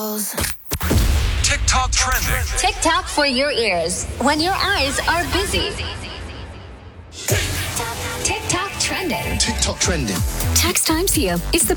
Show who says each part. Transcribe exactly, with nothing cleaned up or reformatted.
Speaker 1: TikTok trending.
Speaker 2: TikTok for your ears when your eyes are busy. TikTok trending.
Speaker 3: TikTok trending.
Speaker 4: Tax Times here. Is the